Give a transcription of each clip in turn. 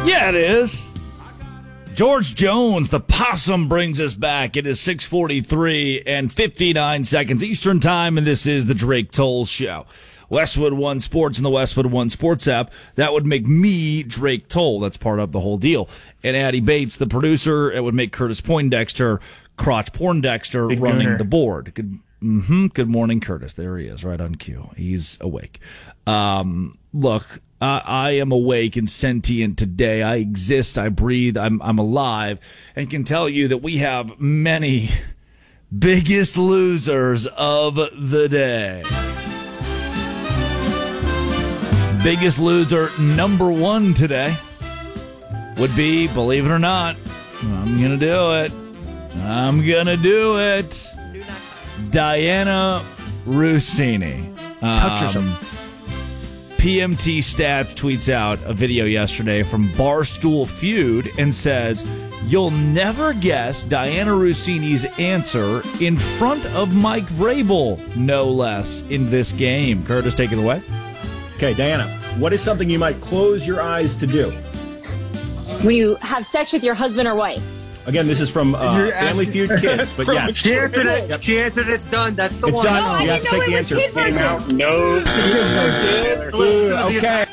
Yeah, it is. George Jones, the possum, brings us back. It is 6:43 and 59 seconds Eastern Time, and this is the Drake Toll Show. Westwood One Sports and the Westwood One Sports app. That would make me Drake Toll. That's part of the whole deal. And Addie Bates, the producer, it would make Curtis Poindexter, Crotch Poindexter, running the board. Good morning, Curtis. There he is, right on cue. He's awake. Look, I am awake and sentient today. I exist, I breathe, I'm alive, and can tell you that we have many biggest losers of the day. Biggest loser number one today would be, believe it or not, I'm going to do it. Diana Russini. PMT Stats tweets out a video yesterday from Barstool Feud and says, "You'll never guess Diana Russini's answer in front of Mike Vrabel, no less, in this game." Curtis, take it away. Okay, Diana, what is something you might close your eyes to do? When you have sex with your husband or wife. Again, this is from Family Feud Kids, but yes. She answered it. Yep. She answered it. It's done. That's the it's one. It's done. No, you have to take the answer. Came out. No. Okay.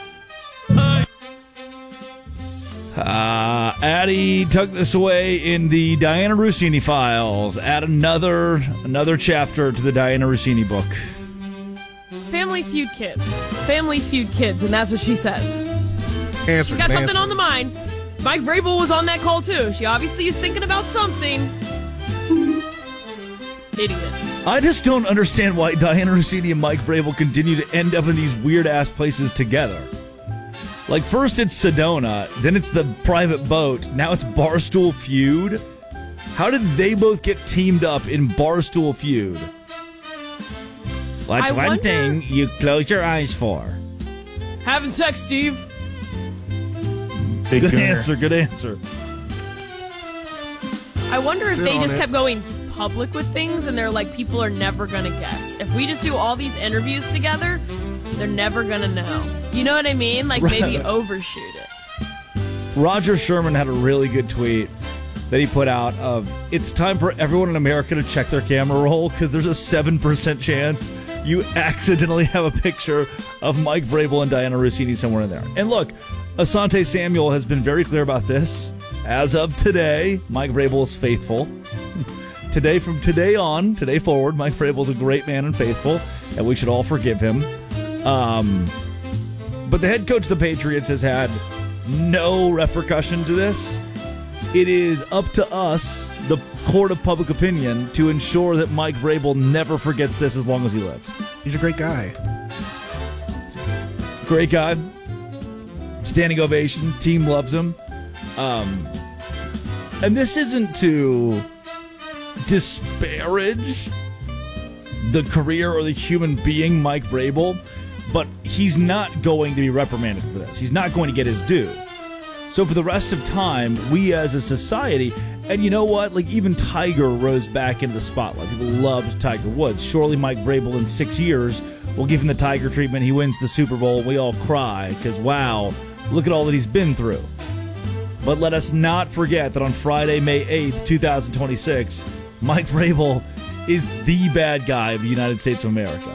Addie took this away in the Diana Russini files. Add another chapter to the Diana Russini book. Family Feud Kids. Family Feud Kids, and that's what she says. She's got something on the mind. Mike Vrabel was on that call, too. She obviously is thinking about something. Idiot. I just don't understand why Diana Russini and Mike Vrabel continue to end up in these weird-ass places together. Like, first it's Sedona, then it's the private boat, now it's Barstool Feud. How did they both get teamed up in Barstool Feud? What's one thing you close your eyes for? Having sex, Steve. Good answer. I wonder if they just kept going public with things and they're like, people are never going to guess. If we just do all these interviews together, they're never going to know. You know what I mean? Like, maybe overshoot it. Roger Sherman had a really good tweet that he put out of, it's time for everyone in America to check their camera roll because there's a 7% chance you accidentally have a picture of Mike Vrabel and Diana Russini somewhere in there. And look, Asante Samuel has been very clear about this. As of today, Mike Vrabel is faithful. From today forward, Mike Vrabel is a great man and faithful, and we should all forgive him. But the head coach of the Patriots has had no repercussion to this. It is up to us, the court of public opinion, to ensure that Mike Vrabel never forgets this as long as he lives. He's a great guy. Great guy. Standing ovation. Team loves him. And this isn't to disparage the career or the human being Mike Vrabel, but he's not going to be reprimanded for this. He's not going to get his due. So for the rest of time, we as a society, and you know what? Like, even Tiger rose back into the spotlight. People loved Tiger Woods. Surely Mike Vrabel in 6 years will give him the Tiger treatment. He wins the Super Bowl. We all cry because, wow, look at all that he's been through. But let us not forget that on Friday, May 8th, 2026, Mike Vrabel is the bad guy of the United States of America.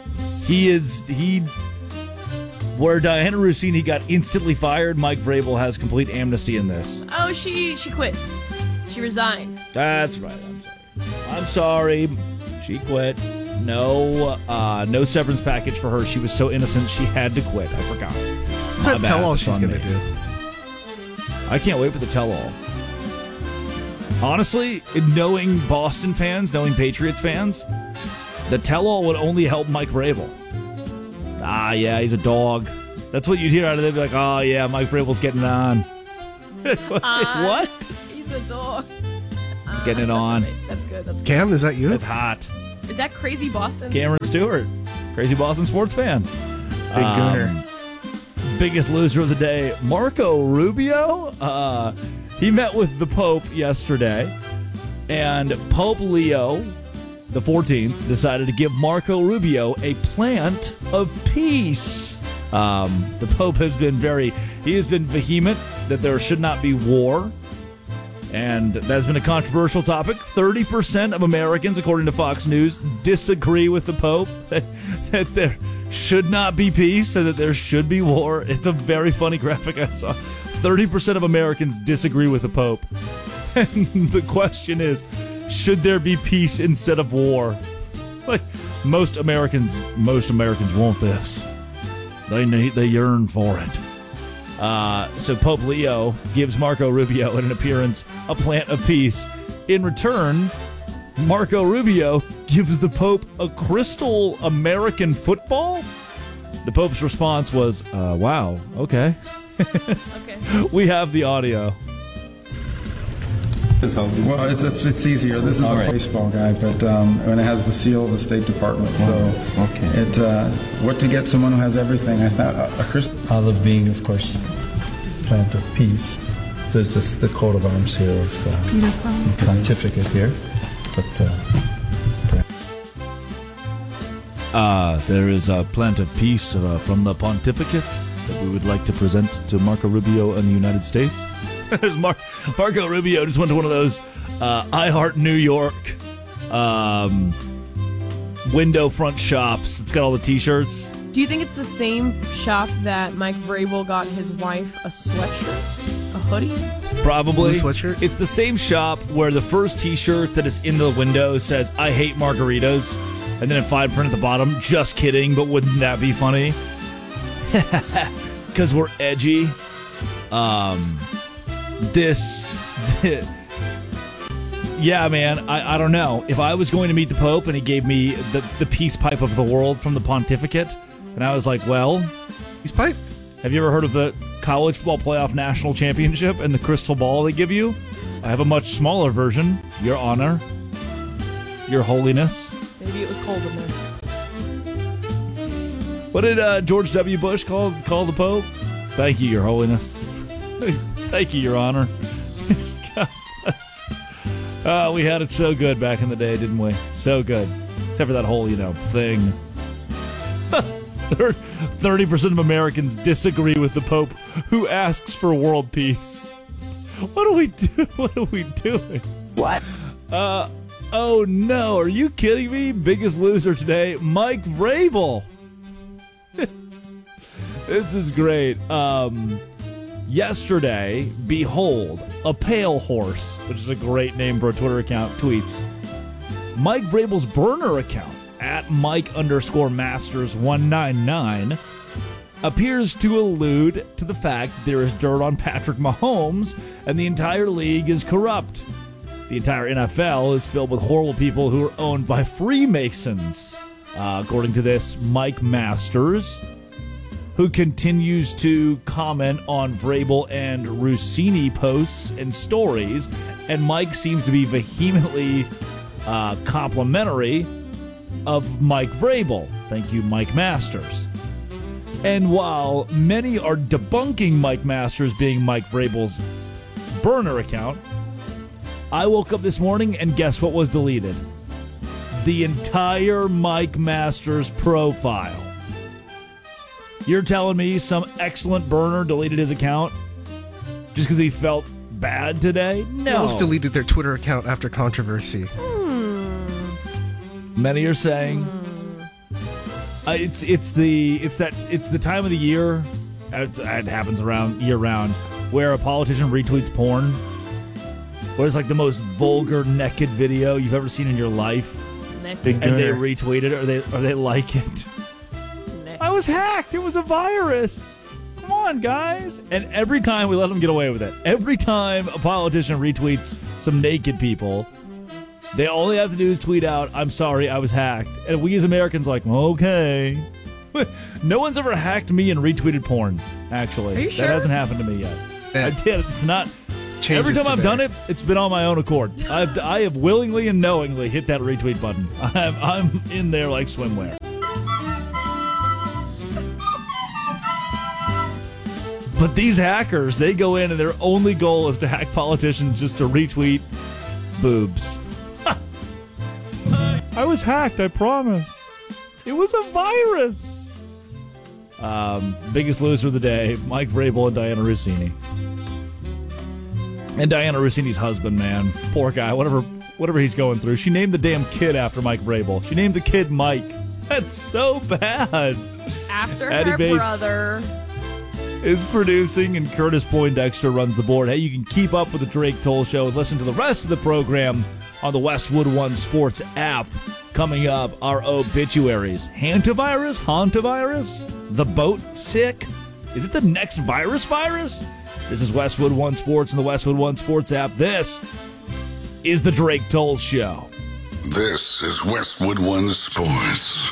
Where Diana Russini got instantly fired, Mike Vrabel has complete amnesty in this. Oh, she quit. She resigned. That's right. I'm sorry. She quit. No severance package for her. She was so innocent she had to quit. I forgot. What's that tell-all she's going to do? I can't wait for the tell-all. Honestly, knowing Boston fans, knowing Patriots fans, the tell-all would only help Mike Vrabel. Yeah, he's a dog. That's what you'd hear out of them. Be like, oh, yeah, Mike Vrabel's getting it on. What? He's a dog. Getting it on. That's good. That's good. Cam, is that you? That's hot. Is that Crazy Boston? Cameron Stewart. Crazy Boston sports fan. Big gooner. Biggest loser of the day, Marco Rubio. He met with the Pope yesterday, and Pope Leo the 14th decided to give Marco Rubio a plant of peace. The Pope has been vehement that there should not be war. And that has been a controversial topic. 30% of Americans, according to Fox News, disagree with the Pope that there should not be peace and that there should be war. It's a very funny graphic I saw. 30% of Americans disagree with the Pope. And the question is, should there be peace instead of war? Like, most Americans want this. They yearn for it. So Pope Leo gives Marco Rubio in an appearance a plant of peace. In return, Marco Rubio gives the Pope a crystal American football? The Pope's response was, wow, okay. Okay. We have the audio. Well, it's easier. This is a baseball guy, but and it has the seal of the State Department. So, what to get someone who has everything? I thought a crystal. Other being, of course, plant of peace. There's just the coat of arms here of the pontificate here, but. There is a plant of peace from the pontificate that we would like to present to Marco Rubio in the United States. There's Marco Rubio just went to one of those I Heart New York window front shops. It's got all the T-shirts. Do you think it's the same shop that Mike Vrabel got his wife a sweatshirt? A hoodie? Probably. Blue sweatshirt? It's the same shop where the first T-shirt that is in the window says, I hate margaritas. And then in fine print at the bottom, just kidding, but wouldn't that be funny? Because we're edgy. Yeah, man, I don't know. If I was going to meet the Pope and he gave me the peace pipe of the world from the pontificate, and I was like, well... Peace pipe? Have you ever heard of the College Football Playoff National Championship and the crystal ball they give you? I have a much smaller version. Your Honor. Your Holiness. Maybe it was cold in there. What did George W. Bush call the Pope? Thank you, Your Holiness. Thank you, Your Honor. We had it so good back in the day, didn't we? So good. Except for that whole, thing. 30% of Americans disagree with the Pope who asks for world peace. What do we do? What are we doing? What? Oh no, are you kidding me? Biggest loser today, Mike Vrabel. This is great. Yesterday, Behold, a Pale Horse, which is a great name for a Twitter account, tweets, Mike Vrabel's burner account, at Mike_Masters199, appears to allude to the fact that there is dirt on Patrick Mahomes and the entire league is corrupt. The entire NFL is filled with horrible people who are owned by Freemasons. According to this, Mike Masters, who continues to comment on Vrabel and Rossini posts and stories, and Mike seems to be vehemently complimentary of Mike Vrabel. Thank you, Mike Masters. And while many are debunking Mike Masters being Mike Vrabel's burner account, I woke up this morning and guess what was deleted? The entire Mike Masters profile. You're telling me some excellent burner deleted his account just because he felt bad today? No. Who else deleted their Twitter account after controversy? Many are saying it's the time of the year. It happens around year round where a politician retweets porn. Where it's like the most vulgar naked video you've ever seen in your life, and they retweet it or they like it. I was hacked. It was a virus. Come on, guys. And every time we let them get away with it, every time a politician retweets some naked people, all they have to do is tweet out, "I'm sorry, I was hacked." And we as Americans are like, okay. No one's ever hacked me and retweeted porn. Actually, are you sure? That hasn't happened to me yet. Yeah. I did. It's not. Changes Every time I've today. done it, it's been on my own accord. I have willingly and knowingly hit that retweet button. I'm in there like swimwear. But these hackers, they go in and their only goal is to hack politicians just to retweet boobs. I was hacked, I promise. It was a virus. Biggest Loser of the day, Mike Vrabel and Diana Rossini. And Diana Rossini's husband, man. Poor guy, whatever he's going through. She named the damn kid after Mike Vrabel. She named the kid Mike. That's so bad. After Eddie her Bates brother is producing, and Curtis Poindexter runs the board. Hey, you can keep up with the Drake Toll Show and listen to the rest of the program on the Westwood One Sports app. Coming up, our obituaries. Hantavirus? The boat sick? Is it the next virus? This is Westwood One Sports and the Westwood One Sports app. This is the Drake Toll Show. This is Westwood One Sports.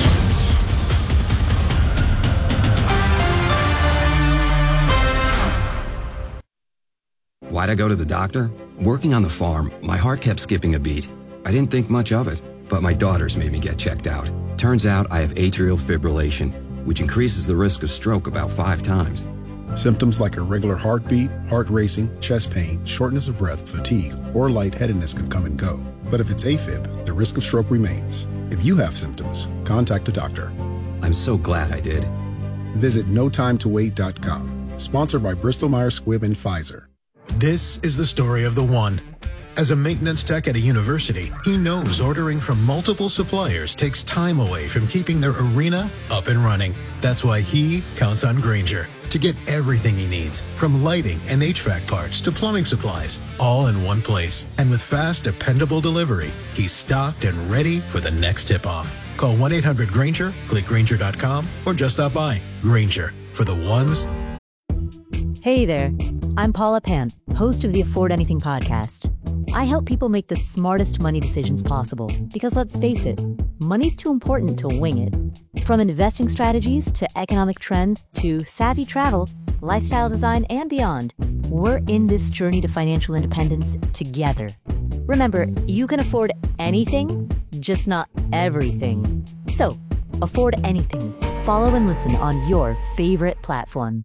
Why'd I go to the doctor? Working on the farm, my heart kept skipping a beat. I didn't think much of it, but my daughters made me get checked out. Turns out I have atrial fibrillation, which increases the risk of stroke about 5 times. Symptoms like irregular heartbeat, heart racing, chest pain, shortness of breath, fatigue, or lightheadedness can come and go. But if it's AFib, the risk of stroke remains. If you have symptoms, contact a doctor. I'm so glad I did. Visit notimetowait.com. Sponsored by Bristol-Myers Squibb and Pfizer. This is the story of the one. As a maintenance tech at a university, he knows ordering from multiple suppliers takes time away from keeping their arena up and running. That's why he counts on Grainger to get everything he needs, from lighting and HVAC parts to plumbing supplies, all in one place. And with fast, dependable delivery, he's stocked and ready for the next tip-off. Call 1-800-GRAINGER, click Grainger.com, or just stop by. Grainger, for the ones. Hey there, I'm Paula Pant, host of the Afford Anything podcast. I help people make the smartest money decisions possible because, let's face it, money's too important to wing it. From investing strategies to economic trends to savvy travel, lifestyle design, and beyond, we're in this journey to financial independence together. Remember, you can afford anything, just not everything. So, afford anything. Follow and listen on your favorite platform.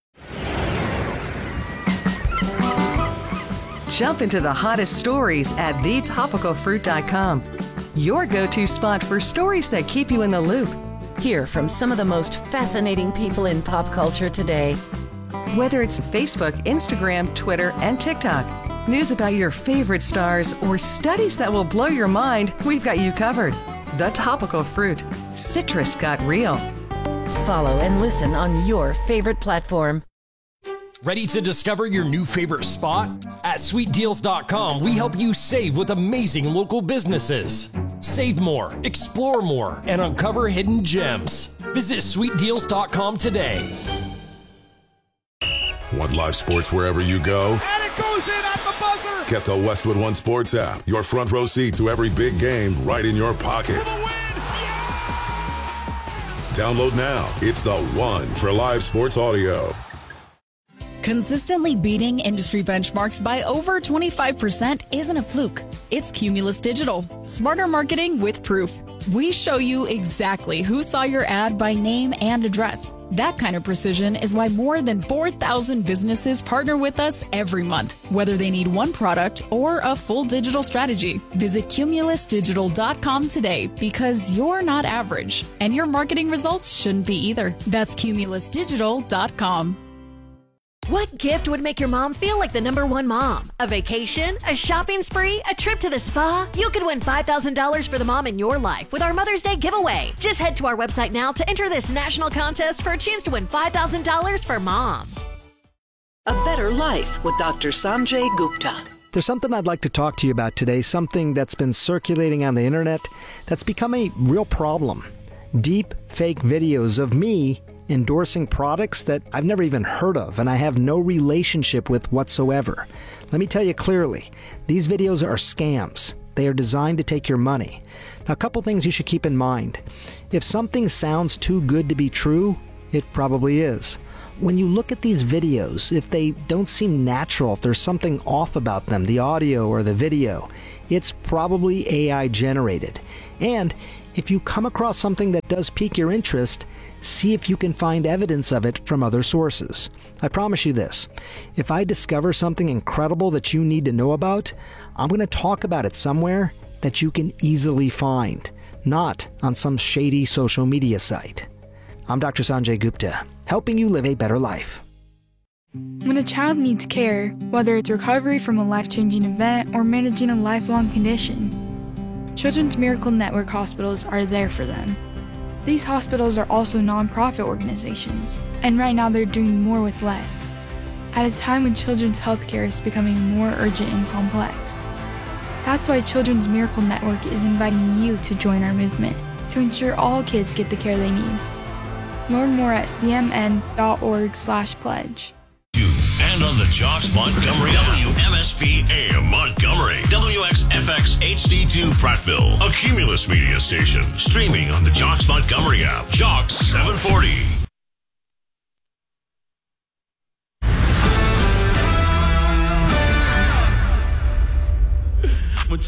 Jump into the hottest stories at thetopicalfruit.com. Your go-to spot for stories that keep you in the loop. Hear from some of the most fascinating people in pop culture today. Whether it's Facebook, Instagram, Twitter, and TikTok, news about your favorite stars, or studies that will blow your mind, we've got you covered. The Topical Fruit. Citrus got real. Follow and listen on your favorite platform. Ready to discover your new favorite spot? At SweetDeals.com, we help you save with amazing local businesses. Save more, explore more, and uncover hidden gems. Visit SweetDeals.com today. Want live sports wherever you go? And it goes in at the buzzer! Get the Westwood One Sports app. Your front row seat to every big game right in your pocket. Download now. It's the one for live sports audio. Consistently beating industry benchmarks by over 25% isn't a fluke. It's Cumulus Digital. Smarter marketing with proof. We show you exactly who saw your ad by name and address. That kind of precision is why more than 4,000 businesses partner with us every month, whether they need one product or a full digital strategy. Visit cumulusdigital.com today because you're not average, and your marketing results shouldn't be either. That's cumulusdigital.com. What gift would make your mom feel like the #1 mom? A vacation? A shopping spree? A trip to the spa? You could win $5,000 for the mom in your life with our Mother's Day giveaway. Just head to our website now to enter this national contest for a chance to win $5,000 for mom. A Better Life with Dr. Sanjay Gupta. There's something I'd like to talk to you about today, something that's been circulating on the internet that's become a real problem. Deep fake videos of me endorsing products that I've never even heard of and I have no relationship with whatsoever. Let me tell you clearly, these videos are scams. They are designed to take your money. Now, a couple things you should keep in mind. If something sounds too good to be true, it probably is. When you look at these videos, if they don't seem natural, if there's something off about them, the audio or the video, it's probably AI generated. And if you come across something that does pique your interest, see if you can find evidence of it from other sources. I promise you this, if I discover something incredible that you need to know about, I'm going to talk about it somewhere that you can easily find, not on some shady social media site. I'm Dr. Sanjay Gupta, helping you live a better life. When a child needs care, whether it's recovery from a life-changing event or managing a lifelong condition, Children's Miracle Network hospitals are there for them. These hospitals are also nonprofit organizations, and right now they're doing more with less, at a time when children's healthcare is becoming more urgent and complex. That's why Children's Miracle Network is inviting you to join our movement to ensure all kids get the care they need. Learn more at cmn.org/pledge. And on the Jocks Montgomery WMSP AM Montgomery, WXFX HD2 Prattville, a Cumulus media station, streaming on the Jocks Montgomery app, Jocks 740.